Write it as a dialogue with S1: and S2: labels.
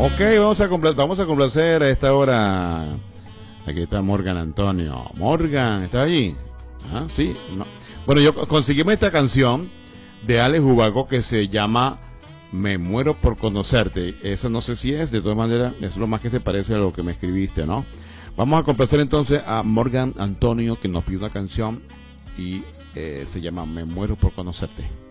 S1: Ok, vamos a complacer a esta hora. Aquí está Morgan Antonio. Morgan, ¿está allí? Ah, sí. No. Bueno, yo conseguimos esta canción de Alex Ubago que se llama Me muero por conocerte. Eso no sé si es, de todas maneras, es lo más que se parece a lo que me escribiste, ¿no? Vamos a complacer entonces a Morgan Antonio que nos pide una canción y se llama Me muero por conocerte.